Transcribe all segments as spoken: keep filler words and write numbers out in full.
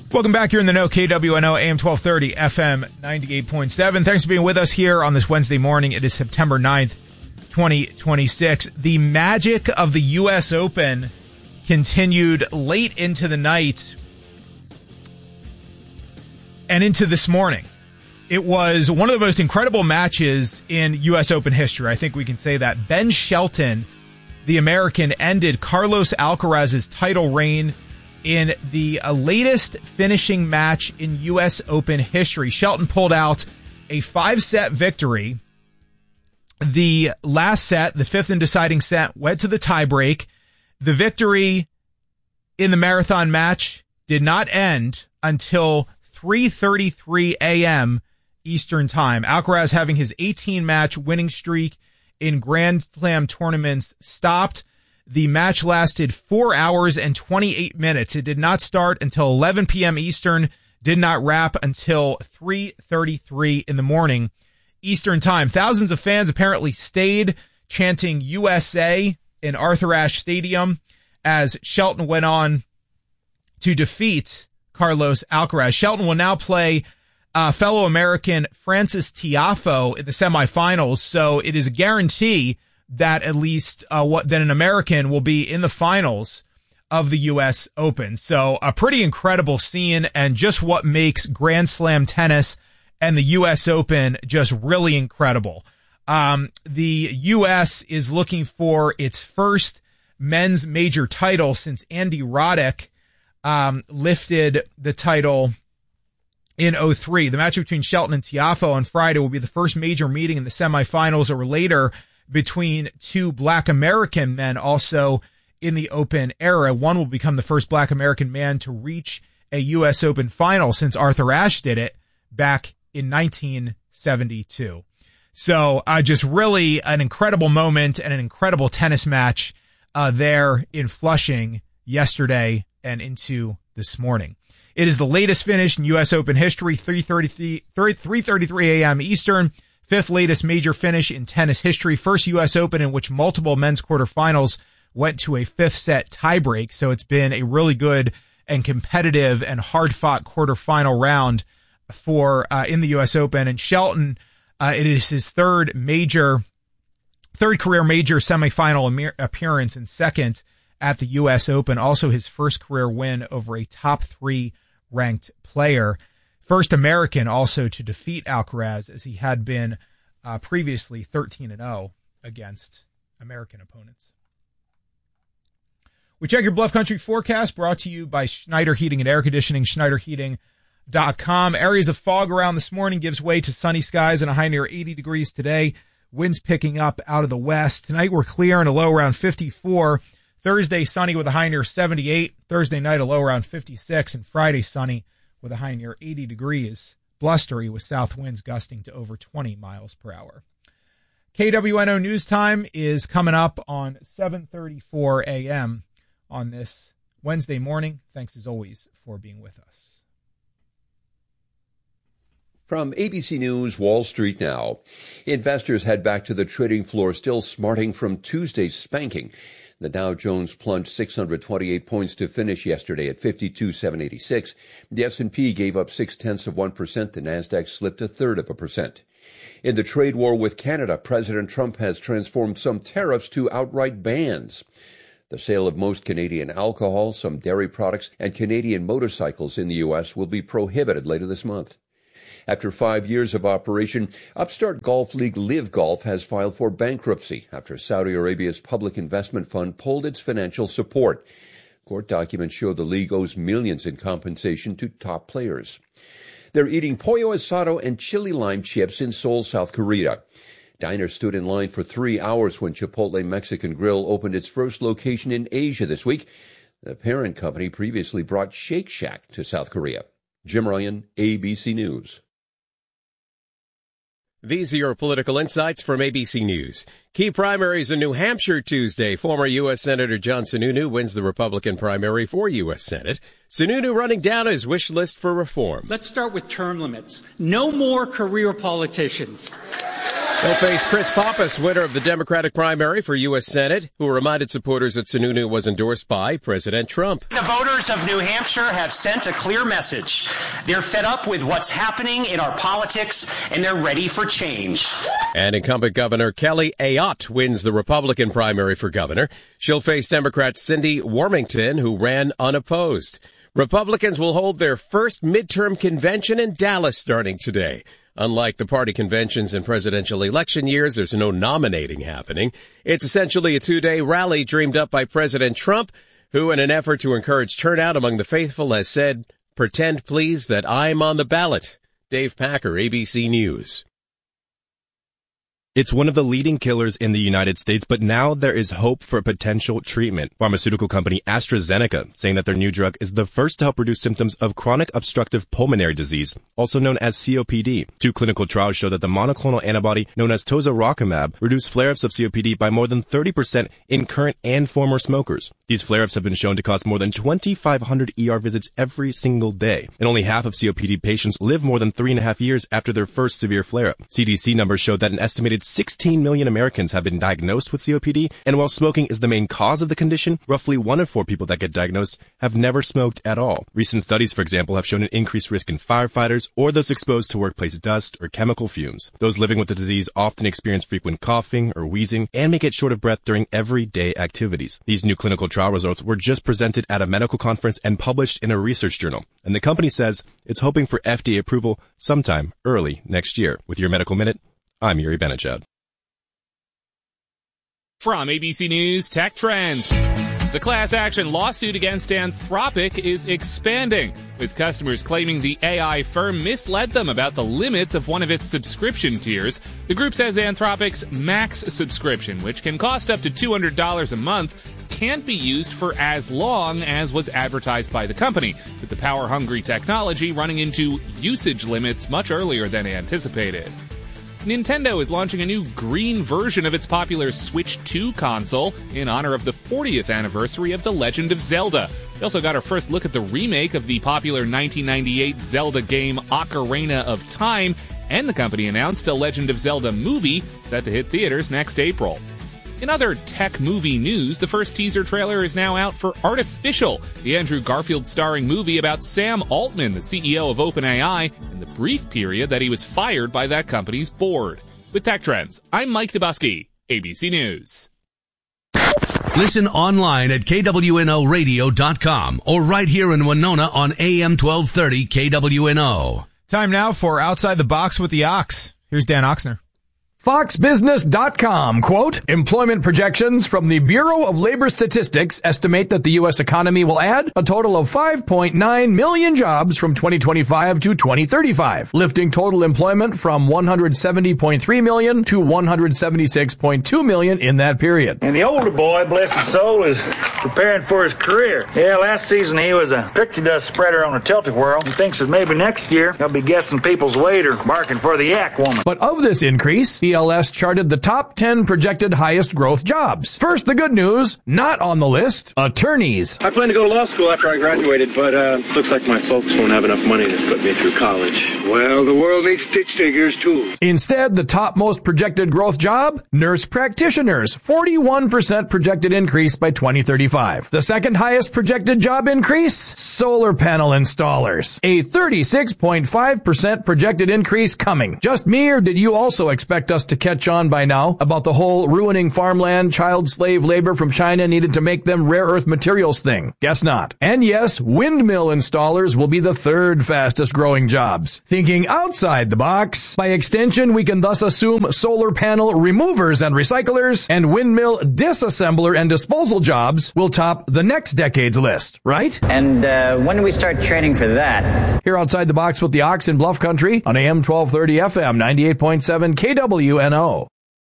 Welcome back. You're in the know, K W N O, A M twelve thirty, F M ninety-eight point seven. Thanks for being with us here on this Wednesday morning. It is September ninth, twenty twenty-six. The magic of the U S Open continued late into the night and into this morning. It was one of the most incredible matches in U S Open history. I think we can say that. Ben Shelton, the American, ended Carlos Alcaraz's title reign in the uh, latest finishing match in U S Open history. Shelton pulled out a five-set victory. The last set, the fifth and deciding set, went to the tiebreak. The victory in the marathon match did not end until three thirty-three a.m. Eastern Time. Alcaraz, having his eighteen-match winning streak in Grand Slam tournaments, stopped. The match lasted four hours and twenty-eight minutes. It did not start until eleven p.m. Eastern, did not wrap until three thirty-three in the morning Eastern Time. Thousands of fans apparently stayed chanting U S A in Arthur Ashe Stadium as Shelton went on to defeat Carlos Alcaraz. Shelton will now play uh, fellow American Frances Tiafoe in the semifinals, so it is a guarantee that at least uh, what that an American will be in the finals of the U S Open. So a pretty incredible scene, and just what makes Grand Slam tennis and the U S Open just really incredible. Um, the U S is looking for its first men's major title since Andy Roddick um, lifted the title in oh three. The match between Shelton and Tiafoe on Friday will be the first major meeting in the semifinals or later between two black American men also in the Open era. One will become the first black American man to reach a U S Open final since Arthur Ashe did it back in nineteen seventy-two. So uh, just really an incredible moment and an incredible tennis match uh, there in Flushing yesterday and into this morning. It is the latest finish in U S Open history, three thirty-three a.m. Eastern. Fifth latest major finish in tennis history. First U S Open in which multiple men's quarterfinals went to a fifth set tiebreak. So it's been a really good and competitive and hard-fought quarterfinal round for uh, in the U S Open. And Shelton, uh, it is his third major, third career major semifinal am- appearance and second at the U S Open. Also his first career win over a top three ranked player. First American also to defeat Alcaraz, as he had been uh, previously thirteen and oh against American opponents. We check your Bluff Country forecast, brought to you by Schneider Heating and Air Conditioning, schneider heating dot com. Areas of fog around this morning gives way to sunny skies and a high near eighty degrees today. Winds picking up out of the west. Tonight we're clear and a low around fifty-four. Thursday sunny with a high near seventy-eight. Thursday night a low around fifty-six. And Friday sunny with a high near eighty degrees, blustery with south winds gusting to over twenty miles per hour. K W N O News Time is coming up on seven thirty-four a.m. on this Wednesday morning. Thanks as always for being with us. From A B C News, Wall Street now. Investors head back to the trading floor, still smarting from Tuesday's spanking. The Dow Jones plunged six hundred twenty-eight points to finish yesterday at fifty-two thousand seven hundred eighty-six. The S and P gave up six-tenths of one percent. The Nasdaq slipped a third of a percent. In the trade war with Canada, President Trump has transformed some tariffs to outright bans. The sale of most Canadian alcohol, some dairy products, and Canadian motorcycles in the U S will be prohibited later this month. After five years of operation, upstart golf league Live Golf has filed for bankruptcy after Saudi Arabia's public investment fund pulled its financial support. Court documents show the league owes millions in compensation to top players. They're eating pollo asado and chili lime chips in Seoul, South Korea. Diners stood in line for three hours when Chipotle Mexican Grill opened its first location in Asia this week. The parent company previously brought Shake Shack to South Korea. Jim Ryan, A B C News. These are your political insights from A B C News. Key primaries in New Hampshire Tuesday. Former U S Senator John Sununu wins the Republican primary for U S Senate. Sununu running down his wish list for reform. Let's start with term limits. No more career politicians. They'll face Chris Pappas, winner of the Democratic primary for U S Senate, who reminded supporters that Sununu was endorsed by President Trump. The voters of New Hampshire have sent a clear message. They're fed up with what's happening in our politics, and they're ready for change. And incumbent Governor Kelly Ayotte wins the Republican primary for governor. She'll face Democrat Cindy Warmington, who ran unopposed. Republicans will hold their first midterm convention in Dallas starting today. Unlike the party conventions in presidential election years, there's no nominating happening. It's essentially a two-day rally dreamed up by President Trump, who, in an effort to encourage turnout among the faithful, has said, "Pretend, please, that I'm on the ballot." Dave Packer, A B C News. It's one of the leading killers in the United States, but now there is hope for a potential treatment. Pharmaceutical company AstraZeneca saying that their new drug is the first to help reduce symptoms of chronic obstructive pulmonary disease, also known as C O P D. Two clinical trials show that the monoclonal antibody known as tozorakimab reduced flare-ups of C O P D by more than thirty percent in current and former smokers. These flare-ups have been shown to cause more than twenty-five hundred E R visits every single day, and only half of C O P D patients live more than three and a half years after their first severe flare-up. C D C numbers showed that an estimated sixteen million Americans have been diagnosed with C O P D, and while smoking is the main cause of the condition, roughly one in four people that get diagnosed have never smoked at all. Recent studies, for example, have shown an increased risk in firefighters or those exposed to workplace dust or chemical fumes. Those living with the disease often experience frequent coughing or wheezing and may get short of breath during everyday activities. These new clinical trial results were just presented at a medical conference and published in a research journal, and the company says it's hoping for F D A approval sometime early next year. With your Medical Minute, I'm Yuri Benachad. From A B C News Tech Trends. The class action lawsuit against Anthropic is expanding, with customers claiming the A I firm misled them about the limits of one of its subscription tiers. The group says Anthropic's Max subscription, which can cost up to two hundred dollars a month, can't be used for as long as was advertised by the company, with the power-hungry technology running into usage limits much earlier than anticipated. Nintendo is launching a new green version of its popular Switch two console in honor of the fortieth anniversary of The Legend of Zelda. We also got our first look at the remake of the popular nineteen ninety-eight Zelda game Ocarina of Time, and the company announced a Legend of Zelda movie set to hit theaters next April. In other tech movie news, the first teaser trailer is now out for Artificial, the Andrew Garfield starring movie about Sam Altman, the C E O of OpenAI, and the brief period that he was fired by that company's board. With Tech Trends, I'm Mike Dubusky, A B C News. Listen online at K W N O radio dot com or right here in Winona on A M twelve thirty K W N O. Time now for Outside the Box with the Ox. Here's Dan Oxner. Fox Business dot com, quote, employment projections from the Bureau of Labor Statistics estimate that the U S economy will add a total of five point nine million jobs from twenty twenty-five to twenty thirty-five, lifting total employment from one hundred seventy point three million to one hundred seventy-six point two million in that period. And the older boy, bless his soul, is preparing for his career. Yeah, last season he was a pixie dust spreader on a tilt-a-whirl. He thinks that maybe next year he'll be guessing people's weight or barking for the yak woman. But of this increase, P L S charted the top ten projected highest growth jobs. First, the good news, not on the list, attorneys. I plan to go to law school after I graduated, but uh, looks like my folks won't have enough money to put me through college. Well, the world needs ditch diggers, too. Instead, the top most projected growth job, nurse practitioners, forty-one percent projected increase by twenty thirty-five. The second highest projected job increase, solar panel installers, a thirty-six point five percent projected increase coming. Just me, or did you also expect us to catch on by now about the whole ruining farmland, child slave labor from China needed to make them rare earth materials thing? Guess not. And yes, windmill installers will be the third fastest growing jobs. Thinking outside the box, by extension, we can thus assume solar panel removers and recyclers and windmill disassembler and disposal jobs will top the next decade's list, right? And uh, when do we start training for that? Here outside the box with the Ox in Bluff Country on A M twelve thirty F M ninety-eight point seven K W N O.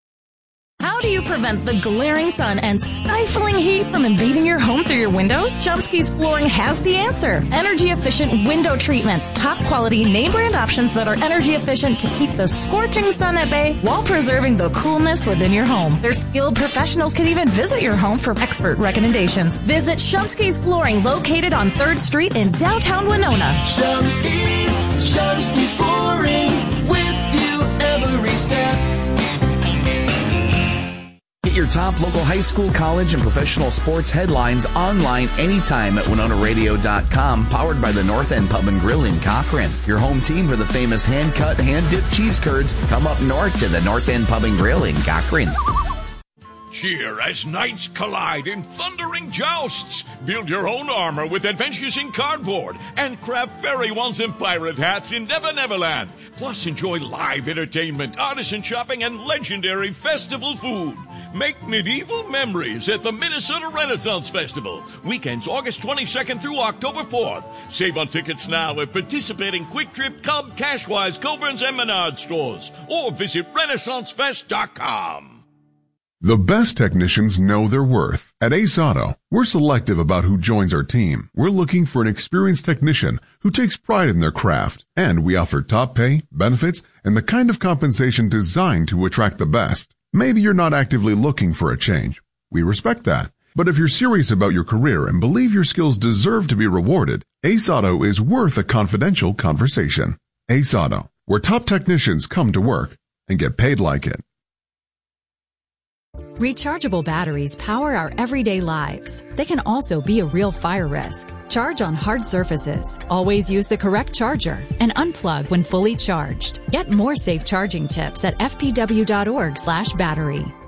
How do you prevent the glaring sun and stifling heat from invading your home through your windows? Chomsky's Flooring has the answer. Energy-efficient window treatments. Top-quality name-brand options that are energy-efficient to keep the scorching sun at bay while preserving the coolness within your home. Their skilled professionals can even visit your home for expert recommendations. Visit Chomsky's Flooring, located on third Street in downtown Winona. Chomsky's, Chomsky's Flooring, with you every step. Get your top local high school, college, and professional sports headlines online anytime at winona radio dot com, powered by the North End Pub and Grill in Cochrane. Your home team for the famous hand-cut, hand-dipped cheese curds. Come up north to the North End Pub and Grill in Cochrane. Cheer as knights collide in thundering jousts. Build your own armor with Adventures in Cardboard and craft fairy wands and pirate hats in Never Neverland. Plus, enjoy live entertainment, artisan shopping, and legendary festival food. Make medieval memories at the Minnesota Renaissance Festival. Weekends August twenty-second through October fourth. Save on tickets now at participating Quick Trip, Cub, Cashwise, Coburn's, and Menard stores. Or visit renaissance fest dot com. The best technicians know their worth. At Ace Auto, we're selective about who joins our team. We're looking for an experienced technician who takes pride in their craft. And we offer top pay, benefits, and the kind of compensation designed to attract the best. Maybe you're not actively looking for a change. We respect that. But if you're serious about your career and believe your skills deserve to be rewarded, Ace Auto is worth a confidential conversation. Ace Auto, where top technicians come to work and get paid like it. Rechargeable batteries power our everyday lives. They can also be a real fire risk. Charge on hard surfaces. Always use the correct charger and unplug when fully charged. Get more safe charging tips at f p w dot org slash battery.